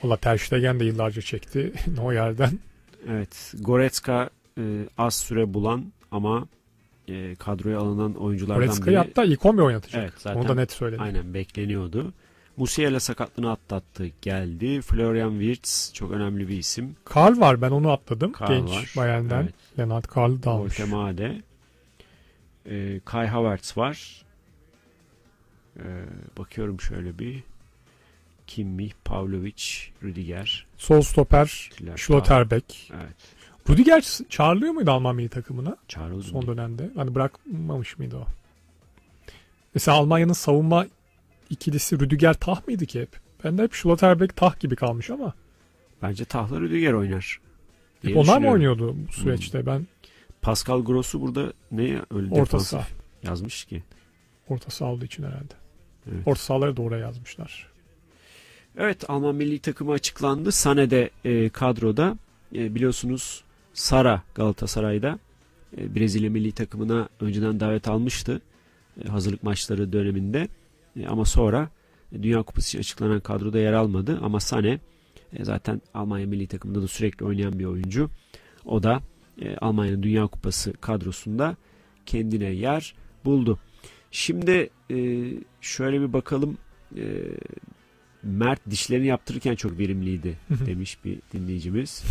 Valla Ter Stegen de yıllarca çekti Neuer'den. Evet. Goretzka az süre bulan ama kadroya alınan oyunculardan Goretzka'yı biri. hatta ilk 11 oynatacak. Evet, zaten onu da net söyledi. Aynen bekleniyordu. Musiala sakatlığını atlattı, geldi. Florian Wirtz çok önemli bir isim. Karl var, ben onu atladım. Karl Genç var. Bayern'den. Evet. Lennart Karl'ı da almış. Voltemade. Kai Havertz var. Bakıyorum şöyle bir. Kimmich, Pavlovic, Rüdiger. Sol stoper Schlotterbeck. Evet. Rüdiger çağrılıyor muydu Alman milli takımına? Çağrıldı. Son dönemde. Hani bırakmamış mıydı o? Mesela Almanya'nın savunma ikilisi Rüdiger Tah mıydı ki hep? Ben de hep Schlotterbeck Tah gibi kalmış ama. Bence Tah'la Rüdiger oynar. Hep onlar mı oynuyordu bu süreçte? Ben Pascal Gross'u burada ne öyle orta saha yazmış ki? Orta saha olduğu için herhalde. Evet. Orta sahaları doğru yazmışlar. Evet, Alman milli takımı açıklandı. Sané de kadroda. Biliyorsunuz Sara Galatasaray'da Brezilya milli takımına önceden davet almıştı. Hazırlık maçları döneminde. Ama sonra Dünya Kupası için açıklanan kadroda yer almadı. Ama Sané zaten Almanya milli takımında da sürekli oynayan bir oyuncu. O da Almanya'nın Dünya Kupası kadrosunda kendine yer buldu. Şimdi şöyle bir bakalım. Mert dişlerini yaptırırken çok verimliydi demiş bir dinleyicimiz.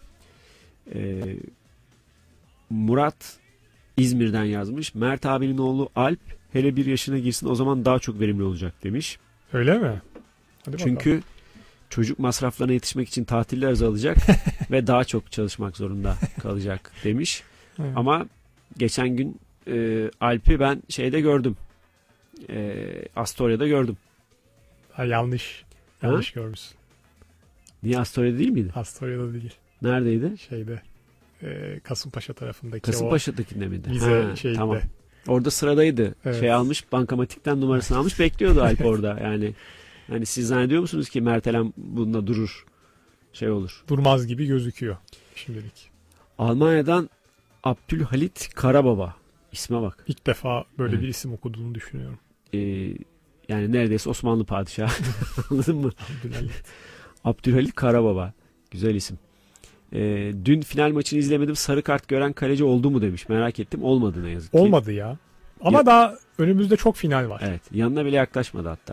Murat İzmir'den yazmış. Mert abinin oğlu Alp hele 1 yaşına girsin, o zaman daha çok verimli olacak demiş. Öyle mi? Hadi çünkü bakalım. Çocuk masraflarına yetişmek için tatiller azalacak ve daha çok çalışmak zorunda kalacak demiş. Evet. Ama geçen gün Alp'i ben şeyde gördüm. Astoria'da gördüm. Ha, yanlış görmüşsün. Niye, Astoria'da değil miydi? Astoria'da değil. Neredeydi? Şeyde Kasımpaşa tarafındaki Kasımpaşa'dakinde miydi? Vize şeyinde. Tamam. Orada sıradaydı. Evet. Şey almış, bankamatikten numarasını almış, bekliyordu Alp orada. Yani siz zannediyor musunuz ki Mertelem bununla durur? Şey olur. Durmaz gibi gözüküyor şimdilik. Almanya'dan Abdülhalit Karababa. İsme bak. İlk defa böyle bir isim okuduğunu düşünüyorum. Yani neredeyse Osmanlı padişahı. Anladın mı? Abdülhalit. Abdülhalit Karababa. Güzel isim. Dün final maçını izlemedim. Sarı kart gören kaleci oldu mu demiş. Merak ettim. Olmadı ne yazık ki. Olmadı ya. Ama daha önümüzde çok final var. Evet. Yanına bile yaklaşmadı hatta.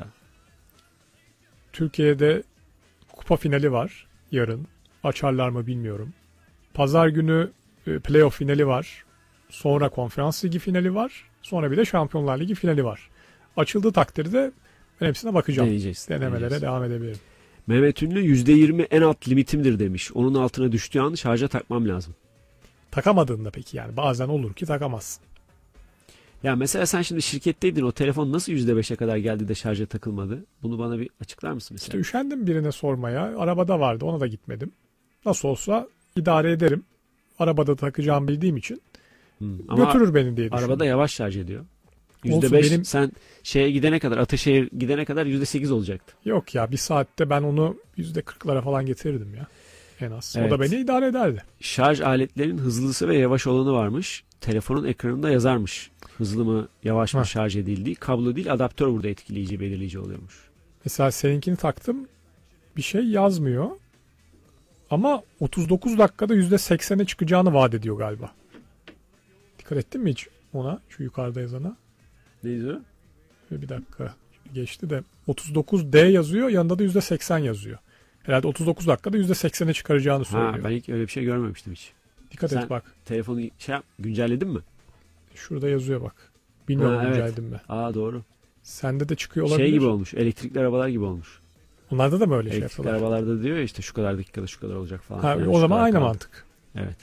Türkiye'de kupa finali var yarın. Açarlar mı bilmiyorum. Pazar günü playoff finali var. Sonra konferans ligi finali var. Sonra bir de Şampiyonlar Ligi finali var. Açıldığı takdirde ben hepsine bakacağım. Denemelere devam edebilirim. Mehmet Ünlü %20 en alt limitimdir demiş. Onun altına düştüğü an şarja takmam lazım. Takamadığında peki yani. Bazen olur ki takamazsın. Ya mesela sen şimdi şirketteydin. O telefon nasıl %5'e kadar geldi de şarja takılmadı? Bunu bana bir açıklar mısın mesela? İşte üşendim birine sormaya. Arabada vardı, ona da gitmedim. Nasıl olsa idare ederim. Arabada takacağım bildiğim için. Ama götürür beni diye düşünüyorum. Arabada yavaş şarj ediyor. Olsun, %5 sen şeye gidene kadar, Ataşehir gidene kadar %8 olacaktı. Yok ya, bir saatte ben onu %40'lara falan getirirdim ya. En az. Evet. O da beni idare ederdi. Şarj aletlerinin hızlısı ve yavaş olanı varmış. Telefonun ekranında yazarmış. Hızlı mı yavaş mı şarj edildiği. Kablo değil, adaptör burada etkileyici, belirleyici oluyormuş. Mesela seninkini taktım. Bir şey yazmıyor. Ama 39 dakikada %80'e çıkacağını vaat ediyor galiba. Dikkat ettin mi hiç ona? Şu yukarıda yazana. Neydi o? Bir dakika geçti de 39D yazıyor, yanında da %80 yazıyor. Herhalde 39 dakikada %80'e çıkaracağını söylüyor. Ben ilk öyle bir şey görmemiştim hiç. Dikkat et bak. Telefonu güncelledin mi? Şurada yazıyor bak. Bilmiyorum güncelledim mi? Doğru. Sende de çıkıyor olabilir. Şey gibi olmuş. Elektrikli arabalar gibi olmuş. Onlarda da mı öyle elektrikli şey yapıyorlar? Arabalarda diyor ya işte şu kadar dakikada şu kadar olacak falan. O zaman aynı mantık. Evet.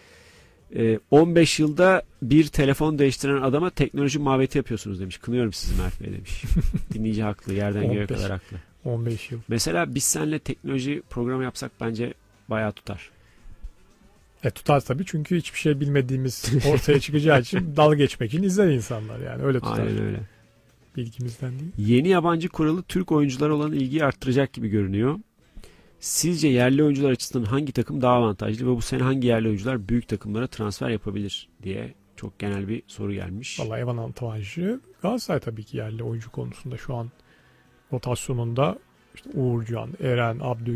15 yılda bir telefon değiştiren adama teknoloji muhabbeti yapıyorsunuz demiş. Kınıyorum sizi Mert Bey demiş. Dinleyici haklı. Yerden göğe kadar haklı. 15 yıl. Mesela biz seninle teknoloji programı yapsak bence bayağı tutar. Tutar tabii, çünkü hiçbir şey bilmediğimiz ortaya çıkacağı için dalga geçmek için izler insanlar, yani öyle tutar. Aynen öyle. Bilgimizden değil. Yeni yabancı kuralı Türk oyunculara olan ilgiyi arttıracak gibi görünüyor. Sizce yerli oyuncular açısından hangi takım daha avantajlı ve bu sene hangi yerli oyuncular büyük takımlara transfer yapabilir diye çok genel bir soru gelmiş. Vallahi en avantajlı Galatasaray tabii ki yerli oyuncu konusunda şu an rotasyonunda işte Uğurcan, Eren,